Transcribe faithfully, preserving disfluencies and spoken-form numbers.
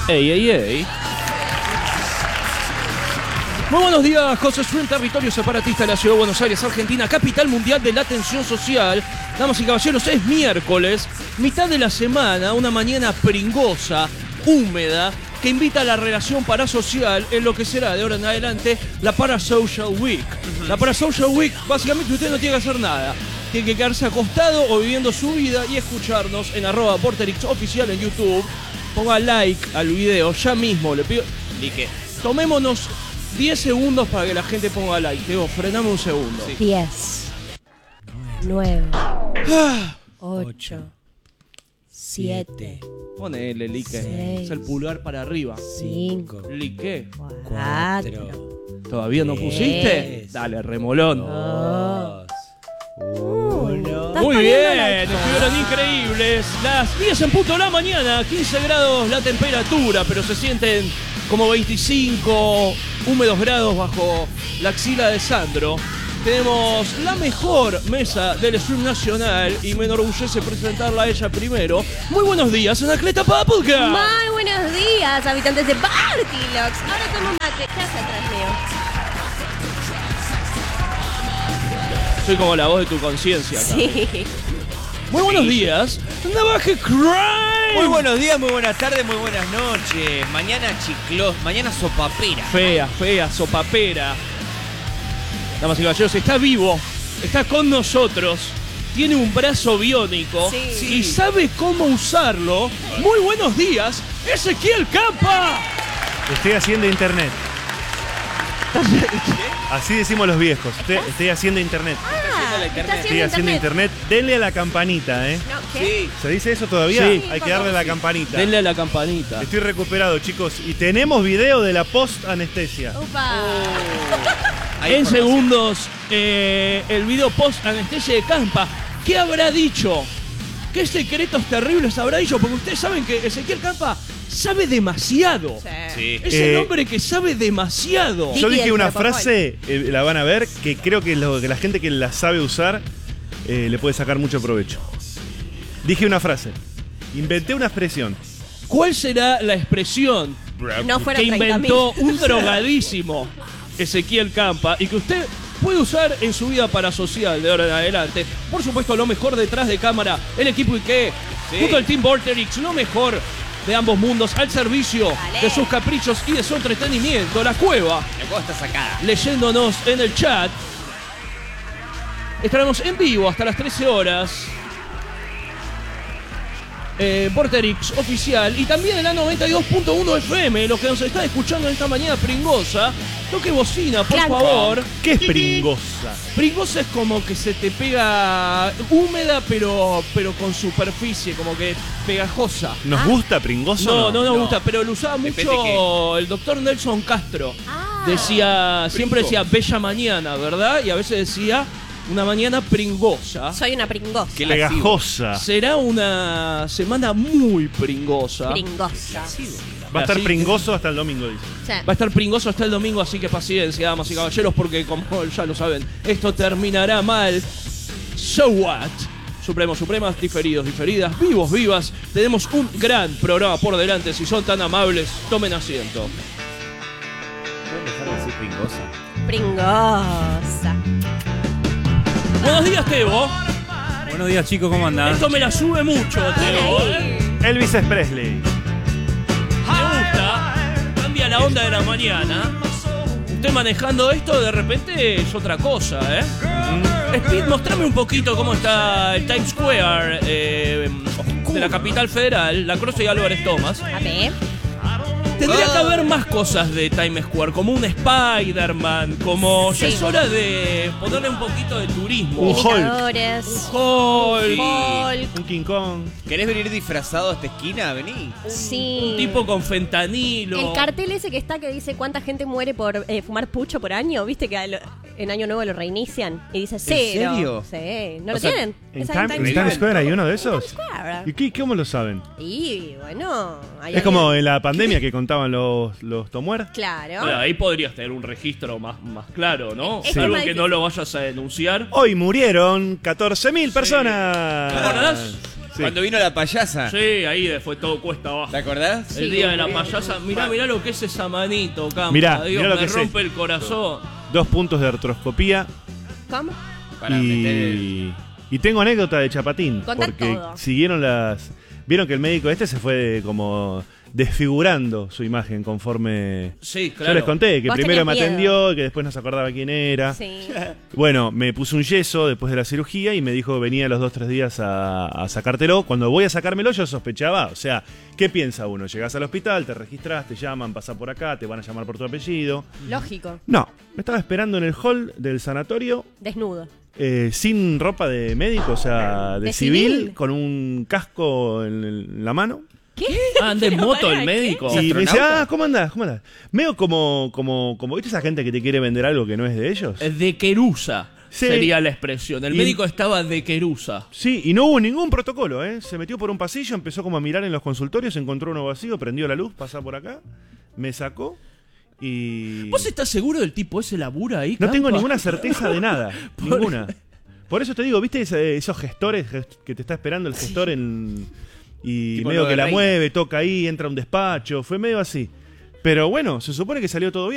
Ey, ey, ey. Muy buenos días, José Stream, territorio separatista de la Ciudad de Buenos Aires, Argentina, capital mundial de la atención social. Damas y caballeros, es miércoles, mitad de la semana, una mañana pringosa, húmeda, que invita a la relación parasocial en lo que será de ahora en adelante la Parasocial Week. Uh-huh. La Parasocial Week, básicamente usted no tiene que hacer nada. Tiene que quedarse acostado o viviendo su vida y escucharnos en arroba Vorterix oficial en YouTube. Ponga like al video, ya mismo le pido. Dije, tomémonos diez segundos para que la gente ponga like. Digo, frename un segundo. diez, nueve, ocho, siete. Ponele, like. seis, es el pulgar para arriba. cinco, Like. cuatro. ¿Todavía no pusiste? Dale, remolón. dos, uno. Muy bien, estuvieron increíbles. Las diez en punto de la mañana, quince grados la temperatura, pero se sienten como veinticinco húmedos grados bajo la axila de Sandro. Tenemos la mejor mesa del stream nacional y me enorgullece presentarla a ella primero. Muy buenos días, Anacleta Papulka. Muy buenos días, habitantes de Bartilox. Ahora tomo mate. ¿Qué hace atrás mío? Soy como la voz de tu conciencia acá. Sí. Muy buenos sí. días, Navaje Crime. Muy buenos días, muy buenas tardes, muy buenas noches. Mañana chiclos, mañana sopapera. Fea, fea, sopapera. Damas y caballeros, está vivo, está con nosotros, tiene un brazo biónico sí. y sabe cómo usarlo. Muy buenos días, Ezequiel Campa. Estoy haciendo internet. Así decimos los viejos. Estoy, estoy haciendo internet. Ah, internet. está Estoy haciendo internet. Denle a la campanita, ¿eh? No, ¿qué? Sí. ¿Se dice eso todavía? Sí. Hay que darle a la campanita. Denle a la campanita. Estoy recuperado, chicos. Y tenemos video de la post-anestesia. Upa. Hay En información. segundos, eh, el video post anestesia de Campa. ¿Qué habrá dicho? ¿Qué secretos terribles habrá dicho? Porque ustedes saben que Ezequiel Campa sabe demasiado. Sí. Sí. Es Eh, el hombre que sabe demasiado. Sí. Yo Y dije el una propofol. frase, eh, la van a ver, que creo que, lo, que la gente que la sabe usar eh, le puede sacar mucho provecho. Dije una frase. Inventé una expresión. ¿Cuál será la expresión No fueron que treinta mil. inventó un drogadísimo Ezequiel Campa y que usted puede usar en su vida parasocial de ahora en adelante? Por supuesto, lo mejor detrás de cámara, el equipo Ike, Sí. junto al Team Vorterix, lo mejor de ambos mundos al servicio Dale. de sus caprichos y de su entretenimiento. La Cueva, La cosa está sacada. leyéndonos en el chat. Estaremos en vivo hasta las trece horas. Eh, Vorterix oficial y también en la noventa y dos punto uno F M, los que nos están escuchando en esta mañana pringosa. Toque bocina, por Claro. favor. ¿Qué es pringosa? Pringosa es como que se te pega húmeda, pero, pero con superficie, como que pegajosa. ¿Nos gusta pringoso? No, no nos No. gusta, pero lo usaba Depende mucho el doctor Nelson Castro. Ah. Decía, siempre Pringo. decía bella mañana, ¿verdad? Y a veces decía una mañana pringosa. Soy una pringosa. Qué lascivo. Pegajosa. Será una semana muy pringosa. Pringosa. Va a estar Así- pringoso hasta el domingo, dice. Sí. Va a estar pringoso hasta el domingo, así que paciencia, damas y caballeros, porque como ya lo saben, esto terminará mal. So what? Supremos, supremas, diferidos, diferidas, vivos, vivas. Tenemos un gran programa por delante. Si son tan amables, tomen asiento. ¿Pueden dejar de decir pringosa? Pringosa. Buenos días, Tebo. Buenos días, chicos, ¿cómo andan? Esto me la sube mucho, Tebo. ¿eh? Elvis Presley. Me gusta. Cambia la onda de la mañana. Usted manejando esto, de repente es otra cosa, ¿eh? Speed, mostrame un poquito cómo está el Times Square eh, de la capital federal, La Croce y Álvarez Thomas. A ver. Tendría que haber más cosas de Times Square, como un Spider-Man, como ya Sí. es hora de ponerle un poquito de turismo. Un Hulk. Imitadores. Hulk, Hulk. Un King Kong. ¿Querés venir disfrazado a esta esquina? Vení. Sí. un tipo con fentanilo. El cartel ese que está que dice cuánta gente muere por eh, fumar pucho por año, ¿viste? Que a lo- en Año Nuevo lo reinician y dice cero. serio? Sí. ¿No O lo sea, tienen? ¿En, ¿Esa Time- en Times Square hay uno de esos? Square. ¿Y qué, cómo lo saben? Y bueno. hay Es como alguien- en la pandemia que contaban los, los Tomuer. Claro. Bueno, ahí podrías tener un registro más, más claro, ¿no? Es Algo más que difícil. no lo vayas a denunciar. Hoy murieron catorce mil personas. ¿Te acordás? Cuando vino la payasa. Sí, ahí fue todo cuesta abajo. ¿Te acordás? El Sí, día de la muy bien. payasa. Mirá, mirá lo que es esa manito, Campa. Mirá, Dios, mirá lo me que es rompe esto. el corazón. Dos puntos de artroscopía ¿Cómo? Para meter el- y, y tengo anécdota de Chapatín. Contá porque todo. siguieron las... Vieron que el médico este se fue como desfigurando su imagen conforme... Sí, Yo claro. les conté que Vos primero me tenías atendió y que después no se acordaba quién era. Sí. Bueno, me puso un yeso después de la cirugía y me dijo que venía a los dos tres días a, a sacártelo. Cuando voy a sacármelo yo sospechaba. O sea, ¿qué piensa uno? Llegás al hospital, te registras, te llaman, pasá por acá, te van a llamar por tu apellido. Lógico. No, me estaba esperando en el hall del sanatorio Desnudo. eh, sin ropa de médico, o sea, de, ¿De civil, civil? con un casco en, en la mano. ¿Qué? Ah, anda en Pero moto pará, el médico. Y me dice, astronauta? ah, ¿cómo andás? ¿Cómo andás? Medio como, como, como, ¿viste esa gente que te quiere vender algo que no es de ellos? Eh, De querusa Sí. sería la expresión. El Y- médico estaba de querusa. Sí, y no hubo ningún protocolo, ¿eh? Se metió por un pasillo, empezó como a mirar en los consultorios, encontró uno vacío, prendió la luz, pasá por acá, me sacó y... ¿Vos estás seguro del tipo ese labura ahí? No tengo Campa? ninguna certeza de nada, ninguna. Por eso te digo, ¿viste ese- esos gestores que te está esperando el gestor en... Y Tipo medio lo de que la Reina. mueve, toca ahí, entra a un despacho, fue medio así. Pero bueno, se supone que salió todo bien.